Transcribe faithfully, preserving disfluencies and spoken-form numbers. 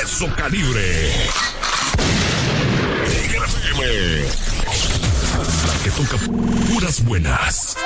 Grueso calibre. Tigre F M. La que toca puras buenas.